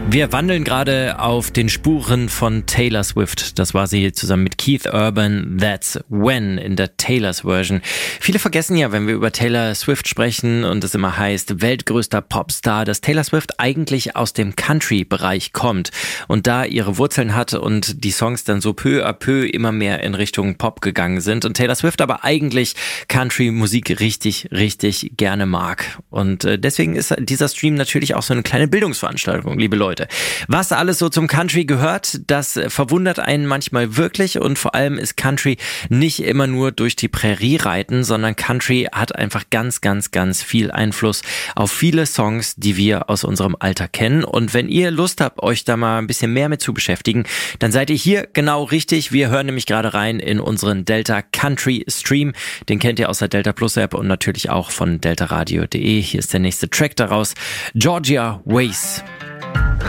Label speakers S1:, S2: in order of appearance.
S1: Wir wandeln gerade auf den Spuren von Taylor Swift. Das war sie zusammen mit Keith Urban, That's When in der Taylor's Version. Viele vergessen ja, wenn wir über Taylor Swift sprechen und es immer heißt, weltgrößter Popstar, dass Taylor Swift eigentlich aus dem Country-Bereich kommt und da ihre Wurzeln hat und die Songs dann so peu à peu immer mehr in Richtung Pop gegangen sind und Taylor Swift aber eigentlich Country-Musik richtig, richtig gerne mag. Und deswegen ist dieser Stream natürlich auch so eine kleine Bildungsveranstaltung, liebe Leute. Was alles so zum Country gehört, das verwundert einen manchmal wirklich und vor allem ist Country nicht immer nur durch die Prärie reiten, sondern Country hat einfach ganz, ganz, ganz viel Einfluss auf viele Songs, die wir aus unserem Alltag kennen. Und wenn ihr Lust habt, euch da mal ein bisschen mehr mit zu beschäftigen, dann seid ihr hier genau richtig. Wir hören nämlich gerade rein in unseren Delta Country Stream. Den kennt ihr aus der Delta Plus App und natürlich auch von deltaradio.de. Hier ist der nächste Track daraus. Georgia Ways.